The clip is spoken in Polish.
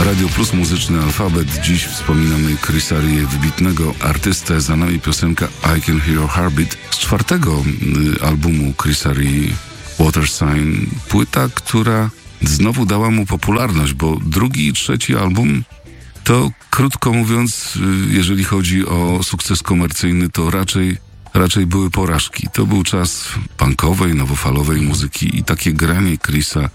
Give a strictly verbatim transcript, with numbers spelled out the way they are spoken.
Radio Plus, muzyczny alfabet. Dziś wspominamy Chrisa Rea, wybitnego artystę. Za nami piosenka I Can Hear Your Heartbeat z czwartego y, albumu Chrisa Rea, Water Sign. Płyta, która znowu dała mu popularność, bo drugi i trzeci album to, krótko mówiąc, y, jeżeli chodzi o sukces komercyjny, to raczej, raczej były porażki. To był czas punkowej, nowofalowej muzyki i takie granie Chrisa